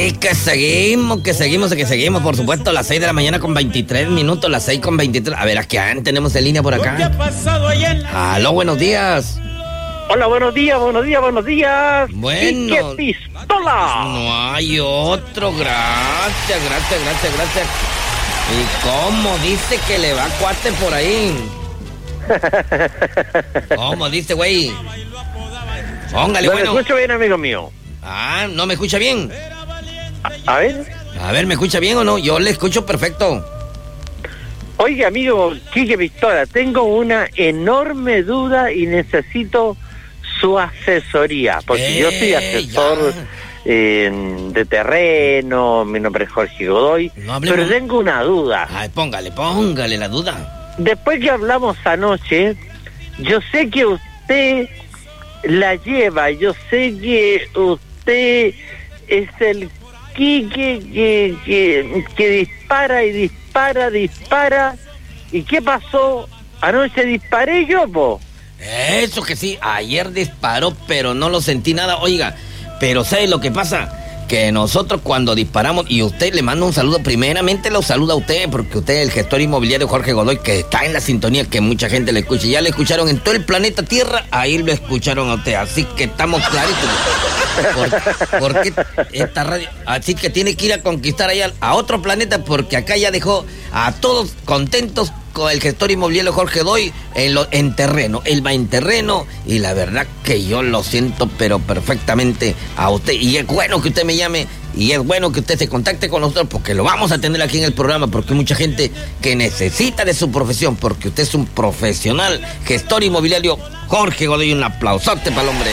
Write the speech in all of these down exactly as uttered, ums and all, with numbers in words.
Sí, que seguimos, que seguimos, que seguimos, por supuesto, las seis de la mañana con veintitrés minutos, las seis con veintitrés. A ver, ¿a quién tenemos en línea por acá? Aló, buenos días. Hola, buenos días, buenos días, buenos días. Bueno. ¡Quique Pistola! No hay otro, gracias, gracias, gracias, gracias. ¿Y cómo dice que le va cuate por ahí? ¿Cómo dice, güey? Póngale, no bueno. me escucho bien, amigo mío. Ah, ¿no me escucha bien? A, a ver. A ver, ¿me escucha bien o no? Yo le escucho perfecto. Oiga, amigo Quique Pistola, tengo una enorme duda y necesito su asesoría, porque eh, yo soy asesor eh, de terreno, mi nombre es Jorge Godoy, no pero tengo una duda. Ay, póngale, póngale la duda. Después que hablamos anoche, yo sé que usted la lleva, yo sé que usted es el Quique que, que, que dispara y dispara, dispara. ¿Y qué pasó? Anoche disparé yo, po. Eso que sí, ayer disparó, pero no lo sentí nada. Oiga, pero ¿sabe lo que pasa? Que nosotros cuando disparamos, y usted le manda un saludo, primeramente lo saluda a usted, porque usted es el gestor inmobiliario Jorge Godoy, que está en la sintonía, que mucha gente le escucha. Ya le escucharon en todo el planeta Tierra, ahí lo escucharon a usted, así que estamos claritos. Por, porque esta radio, así que tiene que ir a conquistar allá a otro planeta, porque acá ya dejó a todos contentos con el gestor inmobiliario Jorge Godoy en, lo, en terreno. Él va en terreno y la verdad que yo lo siento pero perfectamente a usted, y es bueno que usted me llame y es bueno que usted se contacte con nosotros, porque lo vamos a tener aquí en el programa, porque hay mucha gente que necesita de su profesión, porque usted es un profesional gestor inmobiliario Jorge Godoy. Un aplausote para el hombre.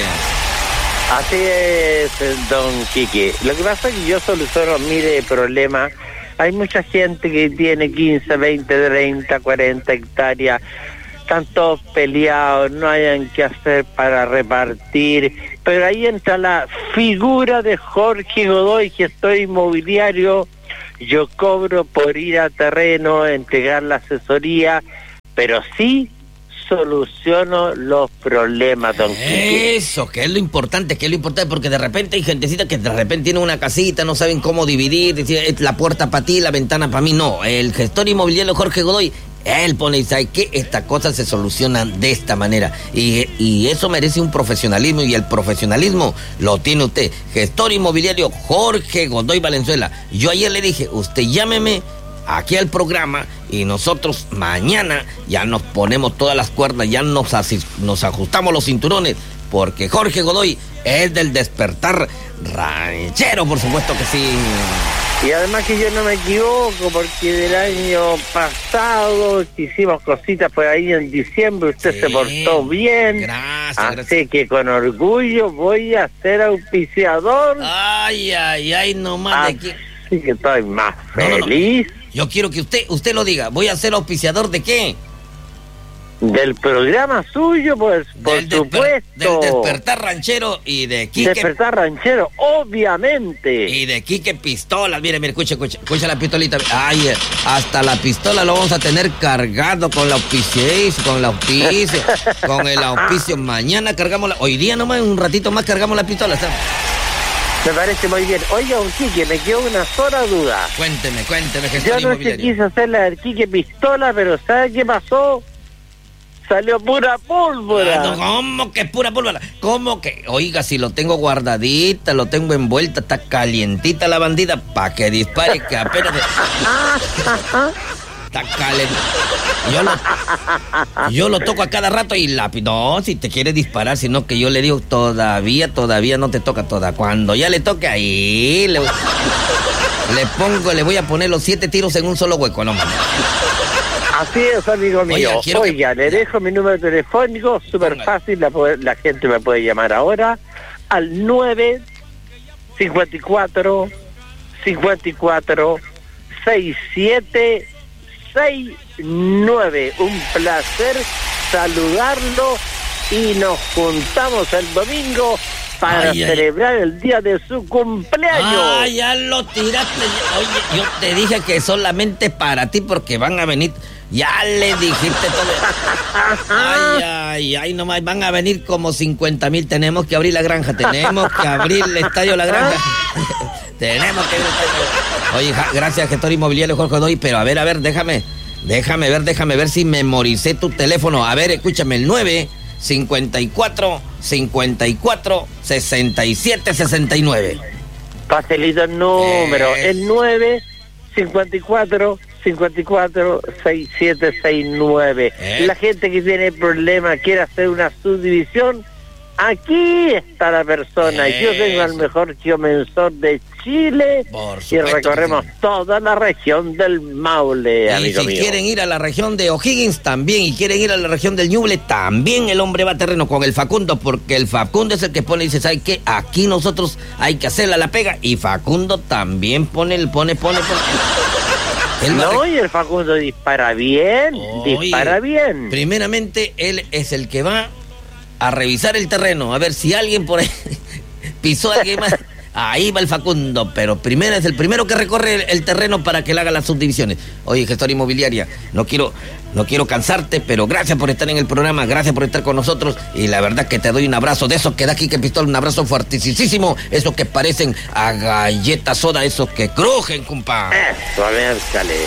Así es, don Quique. Lo que pasa es que yo soluciono mire problemas. Hay mucha gente que tiene quince, veinte, treinta, cuarenta hectáreas, están todos peleados, no hayan qué hacer para repartir, pero ahí entra la figura de Jorge Godoy, gestor inmobiliario. Yo cobro por ir a terreno, entregar la asesoría, pero sí soluciono los problemas, don Quique. Eso, que es lo importante, que es lo importante, porque de repente hay gentecita que de repente tiene una casita, no saben cómo dividir, decir, la puerta para ti, la ventana para mí. No, el gestor inmobiliario Jorge Godoy, él pone y sabe que estas cosas se solucionan de esta manera, y, y eso merece un profesionalismo, y el profesionalismo lo tiene usted, gestor inmobiliario Jorge Godoy Valenzuela. Yo ayer le dije, usted llámeme aquí al programa y nosotros mañana ya nos ponemos todas las cuerdas, ya nos, nos ajustamos los cinturones, porque Jorge Godoy es del despertar ranchero, por supuesto que sí. Y además que yo no me equivoco, porque del año pasado hicimos cositas por ahí en diciembre, usted sí se portó bien. Gracias, así gracias. que con orgullo voy a ser auspiciador. Ay, ay, ay, nomás de que... Así que estoy más no, feliz. No, no. Yo quiero que usted, usted lo diga. ¿Voy a ser auspiciador de qué? Del programa suyo, pues, por del supuesto. Del despertar ranchero y de Quique... Despertar ranchero, obviamente. Y de Quique Pistola. Mire, mire, escucha, escucha, escucha la pistolita. Ay, hasta la pistola lo vamos a tener cargado con la auspicio, con la auspicio, con el auspicio. Mañana cargamos la... Hoy día nomás, un ratito más cargamos la pistola, ¿sabes? Me parece muy bien. Oiga, un Quique, me quedó una sola duda. Cuénteme, cuénteme, gestor Yo no sé, quise hacer la del Quique Pistola, pero ¿sabe qué pasó? Salió pura pólvora. Ah, no, ¿cómo que pura pólvora? ¿Cómo que? Oiga, si lo tengo guardadita, lo tengo envuelta, está calientita la bandida, para que dispare, que apenas... Está caliente. Yo lo, yo lo toco a cada rato y la... No, si te quiere disparar, sino que yo le digo, todavía, todavía no te toca toda. Cuando ya le toque, ahí le, le pongo, le voy a poner los siete tiros en un solo hueco, no mames. Así es, amigo mío. Oiga, Oiga que... le dejo mi número telefónico, súper fácil, la, la gente me puede llamar ahora, al nueve cincuenta y cuatro cincuenta y cuatro sesenta y siete sesenta y nueve. Un placer saludarlo y nos juntamos el domingo para ay, celebrar ay. el día de su cumpleaños. Ah, ya lo tiraste. Oye, yo te dije que solamente para ti, porque van a venir... Ya le dijiste todo. Ay, ay, ay, nomás van a venir como cincuenta mil. Tenemos que abrir la granja, tenemos que abrir el estadio La Granja. Tenemos que ir al Oye, ja, gracias, gestor inmobiliario Jorge Godoy, pero a ver, a ver, déjame, déjame ver, déjame ver si memoricé tu teléfono. A ver, escúchame, el nueve cincuenta y cuatro, cincuenta y cuatro, sesenta y siete, sesenta y nueve. Facilito el número, eh... el nueve cincuenta y cuatro, cincuenta y cuatro, sesenta y siete, sesenta y nueve. Eh... La gente que tiene problemas, quiere hacer una subdivisión, aquí está la persona. Eso. Yo tengo el mejor geomensor de Chile y recorremos sí. toda la región del Maule, y amigo si mío. quieren ir a la región de O'Higgins también, y quieren ir a la región del Ñuble también, el hombre va a terreno con el Facundo, porque el Facundo es el que pone y dice, ¿sabes qué? Aquí nosotros hay que hacerla la pega, y Facundo también pone, el pone, pone, pone. No, a... y el Facundo dispara bien, Oye, dispara bien. Primeramente, él es el que va a revisar el terreno, a ver si alguien por ahí pisó a alguien más. Ahí va el Facundo, pero primero es el primero que recorre el, el terreno para que le haga las subdivisiones. Oye, gestora inmobiliaria, no quiero, no quiero cansarte, pero gracias por estar en el programa, gracias por estar con nosotros, y la verdad que te doy un abrazo de esos que da aquí que pistola, un abrazo fuertísimo, esos que parecen a galletas soda, esos que crujen, compa. Eso, a ver, chale.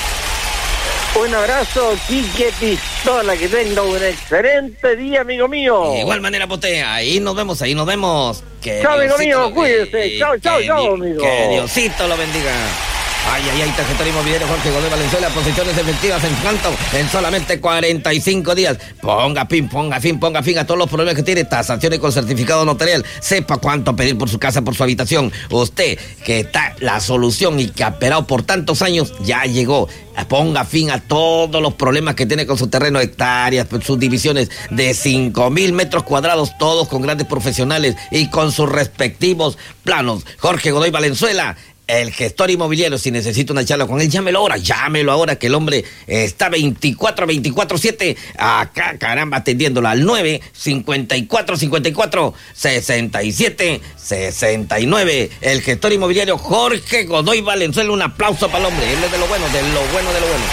Un abrazo, Quique Pistola, que tenga un excelente día, amigo mío. De igual manera, Poté, ahí nos vemos, ahí nos vemos. Que chao, amigo mío, lo, cuídese. Eh, chao, chao, chao, amigo. Que Diosito lo bendiga. Ay, ay, ay, tarjeta inmobiliaria Jorge Godoy Valenzuela, posiciones efectivas en cuanto en solamente cuarenta y cinco días. Ponga fin, ponga fin, ponga fin a todos los problemas que tiene. Tasaciones con certificado notarial. Sepa cuánto pedir por su casa, por su habitación. Usted, que está la solución y que ha esperado por tantos años, ya llegó. Ponga fin a todos los problemas que tiene con su terreno, hectáreas, sus divisiones de cinco mil metros cuadrados, todos con grandes profesionales y con sus respectivos planos. Jorge Godoy Valenzuela, el gestor inmobiliario. Si necesita una charla con él, llámelo ahora, llámelo ahora, que el hombre está veinticuatro, veinticuatro, siete, acá, caramba, atendiéndola al nueve cincuenta y cuatro, cincuenta y cuatro, sesenta y siete, sesenta y nueve. El gestor inmobiliario Jorge Godoy Valenzuela, un aplauso para el hombre, él es de lo bueno, de lo bueno, de lo bueno.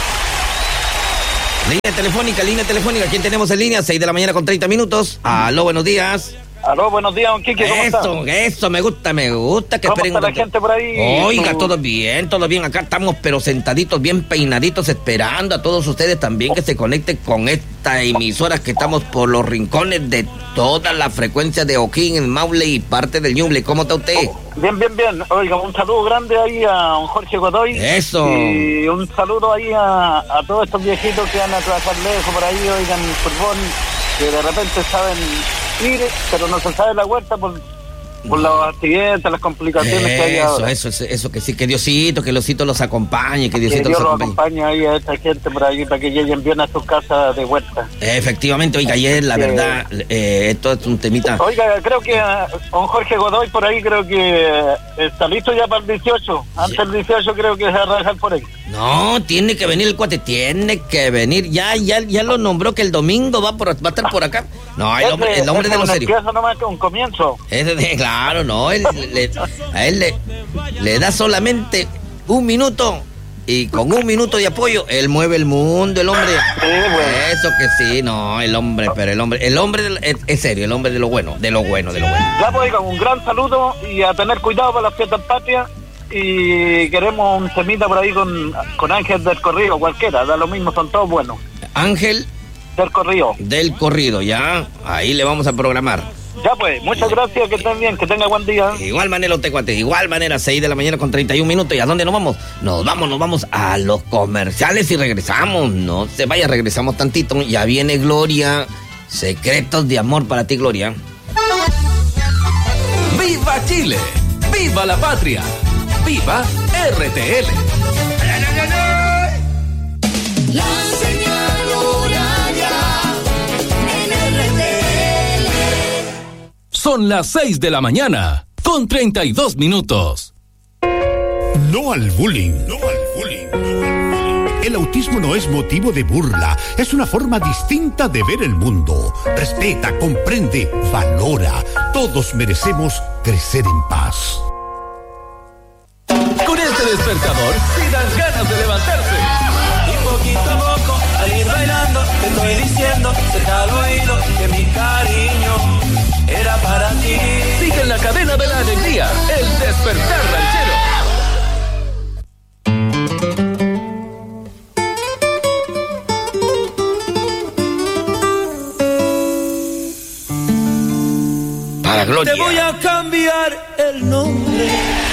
Línea telefónica, línea telefónica, ¿quién tenemos en línea? seis de la mañana con treinta minutos. Aló, buenos días. Aló, buenos días, don Quique, ¿cómo está? Eso, eso, me gusta, me gusta que ¿Cómo esperen. está la gente por ahí? Oiga, todo bien, todo bien, acá estamos pero sentaditos, bien peinaditos, esperando a todos ustedes también que se conecten con esta emisora, que estamos por los rincones de toda la frecuencia de O'Higgins, Maule y parte del Ñuble. ¿Cómo está usted? Bien, bien, bien. Oiga, un saludo grande ahí a don Jorge Godoy. Eso. Y un saludo ahí a, a todos estos viejitos que van a trabajar lejos por ahí, oigan, fútbol, que de repente saben ir, pero no se sabe la vuelta por, por los accidentes, las complicaciones eso, que hay ahora. Eso, eso, eso, que sí, que Diosito, que Diosito los acompañe, que Diosito que Dios los los acompañe. acompañe ahí a esta gente por ahí para que lleguen bien a sus casas de vuelta. Efectivamente, oiga, ayer la que, verdad, eh, esto es un temita. Oiga, creo que don Jorge Godoy por ahí creo que está listo ya para el dieciocho. Antes Sí. del dieciocho creo que se va a arrancar por ahí. No, tiene que venir el cuate, tiene que venir. Ya, ya, ya lo nombró que el domingo va, por, va a estar por acá. No, el hombre, el hombre de lo serio. Eso nomás que un comienzo. Ese de, claro, no, él, le, a él le, le da solamente un minuto y con un minuto de apoyo, él mueve el mundo, el hombre. Sí, bueno. Eso que sí, no, el hombre, pero el hombre, el hombre de, es, es serio, el hombre de lo bueno, de lo bueno, de lo bueno. Ya pues, oiga, un gran saludo y a tener cuidado para las fiestas patrias. Y queremos un temita por ahí con, con Ángel del Corrido, cualquiera, da lo mismo, son todos buenos. Ángel del Corrido. Del Corrido, ya, ahí le vamos a programar. Ya pues, muchas gracias, que estén bien, que tenga buen día. Igual manera, usted, cuate, igual manera, seis de la mañana con treinta y un minutos. ¿Y a dónde nos vamos? Nos vamos, nos vamos a los comerciales y regresamos. No se vaya, regresamos tantito. Ya viene Gloria. Secretos de amor para ti, Gloria. ¡Viva Chile! ¡Viva la patria! ¡Viva R T L! La señal horaria en R T L. Son las seis de la mañana, con treinta y dos minutos. No al bullying. No al bullying. No al bullying. El autismo no es motivo de burla. Es una forma distinta de ver el mundo. Respeta, comprende, valora. Todos merecemos crecer en paz. Con este despertador, si dan ganas de levantarse. Y poquito a poco, al ir bailando, te estoy diciendo, cerca al oído, que mi cariño era para ti. Sigue en la cadena de la alegría, el despertar la gloria. Te voy a cambiar el nombre.